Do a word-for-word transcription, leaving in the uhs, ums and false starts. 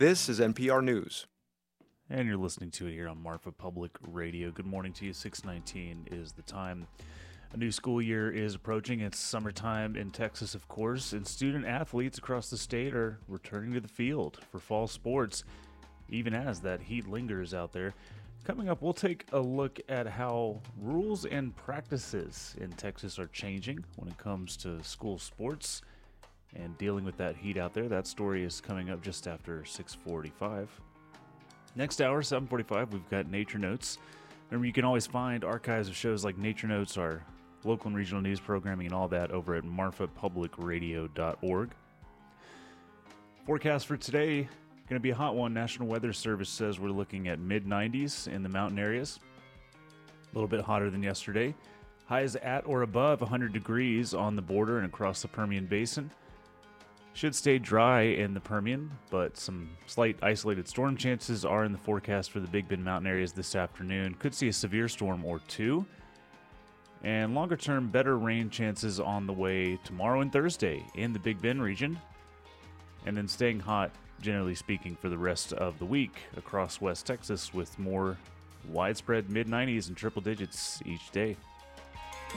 This is N P R News. And you're listening to it here on Marfa Public Radio. Good morning to you. six nineteen is the time. A new school year is approaching. It's summertime in Texas, of course, and student athletes across the state are returning to the field for fall sports, even as that heat lingers out there. Coming up, we'll take a look at how rules and practices in Texas are changing when it comes to school sports and dealing with that heat out there. That story is coming up just after six forty-five. Next hour, seven forty-five, we've got Nature Notes. Remember, you can always find archives of shows like Nature Notes, our local and regional news programming, and all that over at marfa public radio dot org. Forecast for today, going to be a hot one. National Weather Service says we're looking at mid nineties in the mountain areas. A little bit hotter than yesterday. Highs at or above one hundred degrees on the border and across the Permian Basin. Should stay dry in the Permian, but some slight isolated storm chances are in the forecast for the Big Bend mountain areas this afternoon. Could see a severe storm or two. And longer term, better rain chances on the way tomorrow and Thursday in the Big Bend region. And then staying hot, generally speaking, for the rest of the week across West Texas with more widespread mid nineties and triple digits each day.